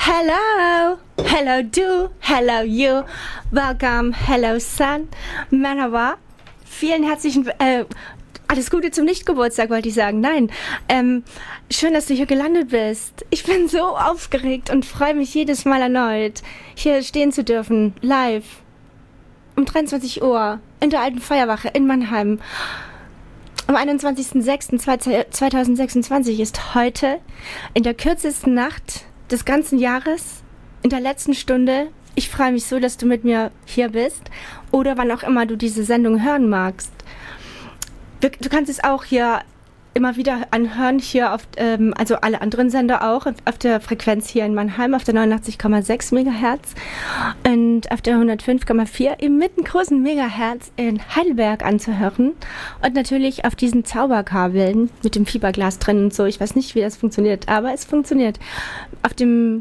Hello, hello du, hello you, welcome, hello sun, Merhaba, vielen herzlichen, alles Gute zum Nichtgeburtstag wollte ich sagen, nein, schön, dass du hier gelandet bist. Ich bin so aufgeregt und freue mich jedes Mal erneut, hier stehen zu dürfen, live, um 23 Uhr, in der alten Feuerwache in Mannheim. Am 21.06.2026 ist heute in der kürzesten Nacht des ganzen Jahres, in der letzten Stunde. Ich freue mich so, dass du mit mir hier bist oder wann auch immer du diese Sendung hören magst. Du kannst es auch hier immer wieder anhören, hier auf, also alle anderen Sender auch, auf der Frequenz hier in Mannheim, auf der 89,6 Megahertz und auf der 105,4 im mittelgroßen Megahertz in Heidelberg anzuhören und natürlich auf diesen Zauberkabeln mit dem Fiberglas drin und so. Ich weiß nicht, wie das funktioniert, aber es funktioniert. Auf dem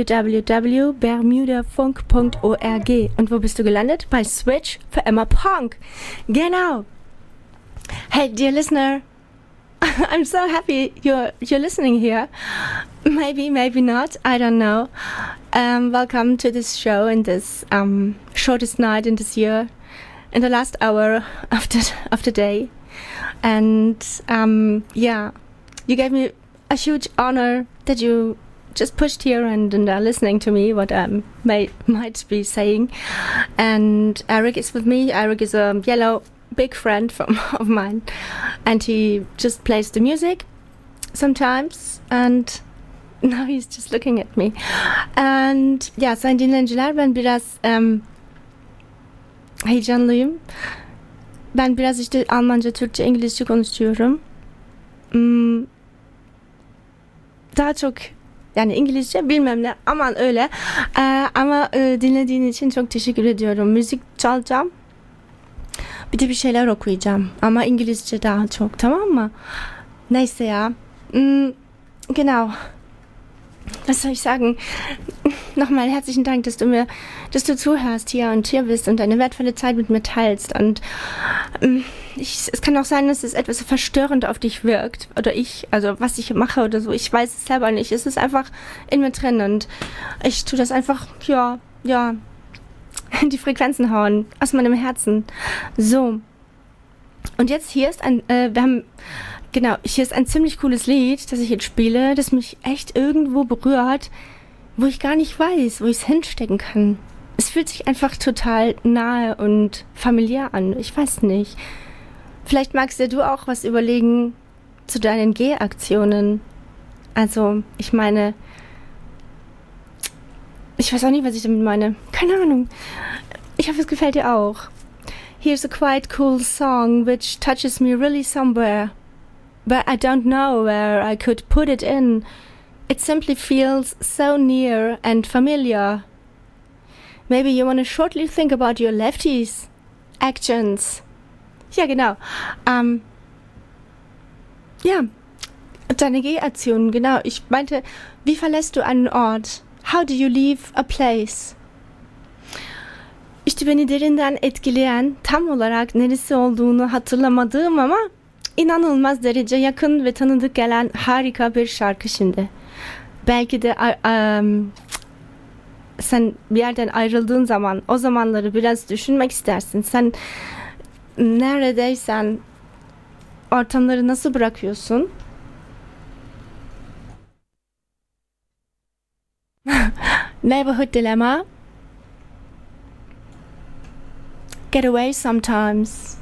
www.bermudafunk.org. Und wo bist du gelandet? Bei Switch für Emma Punk. Genau. Hey, dear listener, I'm so happy you're listening here. Maybe, maybe not. I don't know. Welcome to this show in this shortest night in this year, in the last hour of the day. And yeah, you gave me a huge honor that you just pushed here and are listening to me, what I might be saying. And Eric is with me. Eric is a yellow big friend of mine, and he just plays the music sometimes, and now he's just looking at me. And yeah, sayın dinleyiciler, ben biraz heyecanlıyım. Ben biraz işte Almanca, Türkçe, İngilizce konuşuyorum. Daha çok yani İngilizce bilmem ne, aman öyle. Ama dinlediğin için çok teşekkür ediyorum. Müzik çalacağım. Bir de bir şeyler okuyacağım. Ama İngilizce daha çok, tamam mı? Neyse ya. Genau. Was soll ich sagen? Nochmal herzlichen Dank, dass du zuhörst hier und hier bist und deine wertvolle Zeit mit mir teilst. Und es kann auch sein, dass es etwas verstörend auf dich wirkt. Oder also was ich mache oder so. Ich weiß es selber nicht. Es ist einfach in mir drin und ich tue das einfach, ja, in die Frequenzen hauen, aus meinem Herzen. So. Und jetzt hier ist hier ist ein ziemlich cooles Lied, das ich jetzt spiele, das mich echt irgendwo berührt, wo ich gar nicht weiß, wo ich es hinstecken kann. Es fühlt sich einfach total nahe und familiär an. Ich weiß nicht. Vielleicht magst ja du auch was überlegen zu deinen Geh-Aktionen. Also, ich meine, ich weiß auch nicht, was ich damit meine. Keine Ahnung. Ich hoffe, es gefällt dir auch. Here's a quite cool song which touches me really somewhere, but I don't know where I could put it in. It simply feels so near and familiar. Maybe you want to shortly think about your lefties' actions. Ja, genau. Ja, deine Geh-Aktionen, genau. Ich meinte, wie verlässt du einen Ort? How do you leave a place? İşte beni derinden etkileyen, tam olarak neresi olduğunu hatırlamadığım ama inanılmaz derece yakın ve tanıdık gelen harika bir şarkı şimdi. Belki de sen bir yerden ayrıldığın zaman o zamanları biraz düşünmek istersin. Sen neredeysen ortamları nasıl bırakıyorsun? Neighborhood Dilemma. Get away sometimes.